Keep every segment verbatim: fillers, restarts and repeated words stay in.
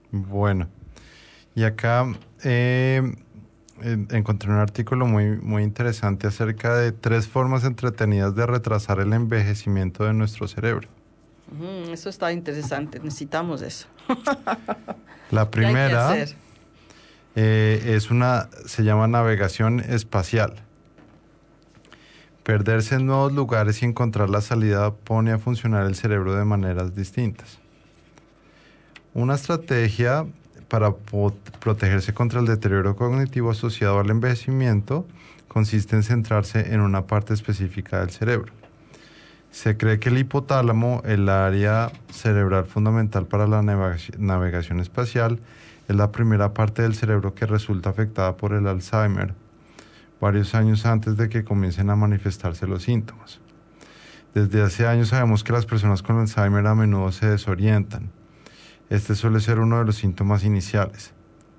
Bueno, y acá eh, en- encontré un artículo muy, muy interesante acerca de tres formas entretenidas de retrasar el envejecimiento de nuestro cerebro. Ujú, eso está interesante, necesitamos eso. La ¿Qué hay que primera hacer? eh, es una, se llama navegación espacial. Perderse en nuevos lugares y encontrar la salida pone a funcionar el cerebro de maneras distintas. Una estrategia para po- protegerse contra el deterioro cognitivo asociado al envejecimiento consiste en centrarse en una parte específica del cerebro. Se cree que el hipotálamo, el área cerebral fundamental para la navegaci- navegación espacial, es la primera parte del cerebro que resulta afectada por el Alzheimer, varios años antes de que comiencen a manifestarse los síntomas. Desde hace años sabemos que las personas con Alzheimer a menudo se desorientan. Este suele ser uno de los síntomas iniciales.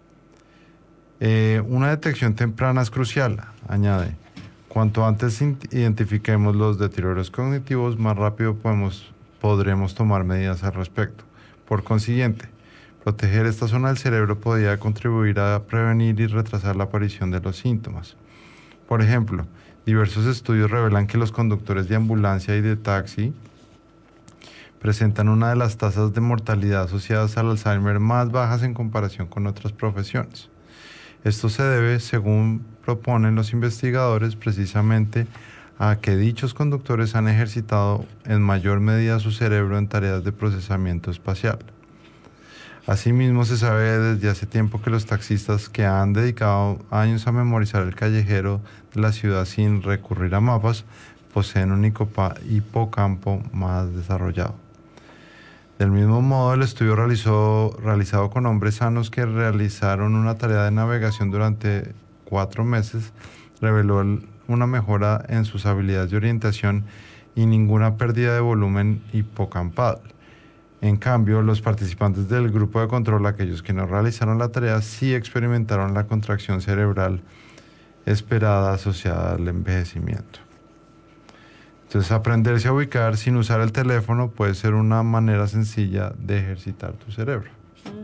Eh, una detección temprana es crucial, añade. Cuanto antes in- identifiquemos los deterioros cognitivos, más rápido podemos, podremos tomar medidas al respecto. Por consiguiente, proteger esta zona del cerebro podría contribuir a prevenir y retrasar la aparición de los síntomas. Por ejemplo, diversos estudios revelan que los conductores de ambulancia y de taxi presentan una de las tasas de mortalidad asociadas al Alzheimer más bajas en comparación con otras profesiones. Esto se debe, según proponen los investigadores, precisamente a que dichos conductores han ejercitado en mayor medida su cerebro en tareas de procesamiento espacial. Asimismo, se sabe desde hace tiempo que los taxistas que han dedicado años a memorizar el callejero de la ciudad sin recurrir a mapas poseen un hipopa- hipocampo más desarrollado. Del mismo modo, el estudio realizó, realizado con hombres sanos que realizaron una tarea de navegación durante cuatro meses reveló el- una mejora en sus habilidades de orientación y ninguna pérdida de volumen hipocampal. En cambio, los participantes del grupo de control, aquellos que no realizaron la tarea, sí experimentaron la contracción cerebral esperada asociada al envejecimiento. Entonces, aprenderse a ubicar sin usar el teléfono puede ser una manera sencilla de ejercitar tu cerebro.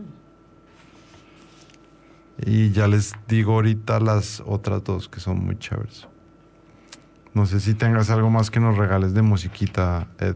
Y ya les digo ahorita las otras dos que son muy chéveres. No sé si tengas algo más que nos regales de musiquita, Ed.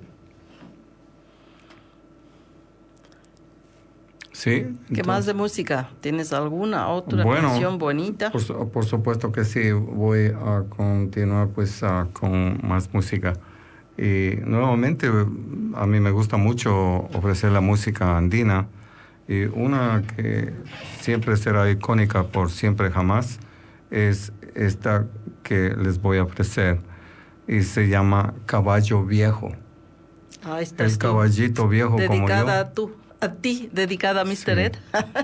Sí. ¿Qué más de entonces, música? ¿Tienes alguna otra bueno, canción bonita? Por, su- por supuesto que sí, voy a continuar pues ah, con más música. Y nuevamente a mí me gusta mucho ofrecer la música andina y una que siempre será icónica por siempre jamás es esta que les voy a ofrecer y se llama Caballo Viejo. Ahí El estás tú. caballito viejo como yo. Dedicada a tú, a ti, dedicada a mister Sí. Ed.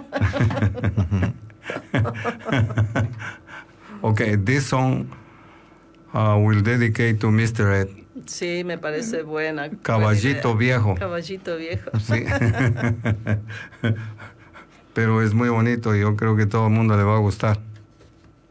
Okay, this song uh, will dedicate to mister Ed. Sí, me parece buena. Caballito buena idea. viejo. Caballito viejo. Sí. Pero es muy bonito y yo creo que todo el mundo le va a gustar.